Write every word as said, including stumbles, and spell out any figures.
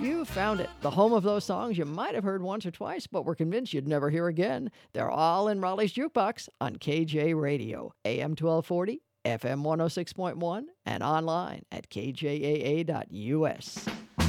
You found it, the home of those songs you might have heard once or twice, but were convinced you'd never hear again. They're all in Raleigh's Jukebox on K J Radio, A M twelve forty, F M one oh six point one, and online at k j a a dot u s.